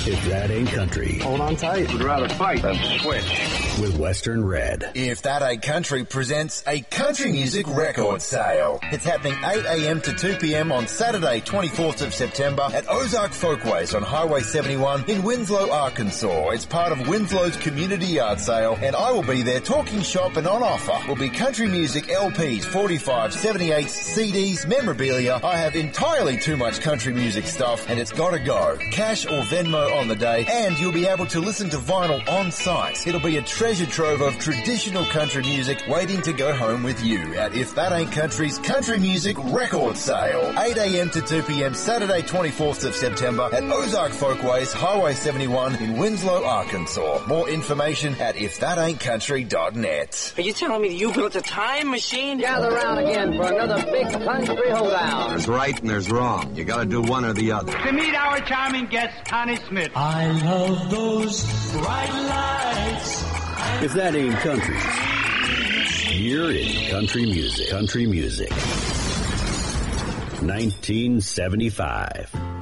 If that ain't country. Hold on tight. Would rather fight than switch. With Western Red. If That Ain't Country presents a country music record sale. It's happening 8 a.m. to 2 p.m. on Saturday, 24th of September at Ozark Folkways on Highway 71 in Winslow, Arkansas. It's part of Winslow's community yard sale, and I will be there talking shop, and on offer will be country music LPs, 45, 78 CDs, memorabilia. I have entirely too much country music stuff, and it's gotta go. Cash or Venmo on the day, and you'll be able to listen to vinyl on site. It'll be a treasure trove of traditional country music waiting to go home with you at If That Ain't Country's Country Music Record Sale. 8 a.m. to 2 p.m. Saturday 24th of September at Ozark Folkways, Highway 71 in Winslow, Arkansas. More information at ifthataintcountry.net. Are you telling me you built a time machine? Gather round again for another big country hoedown. There's right and there's wrong. You gotta do one or the other. To meet our charming guest, Connie Smith. I love those bright lights. If that ain't country, you're in country music. Country music. 1975.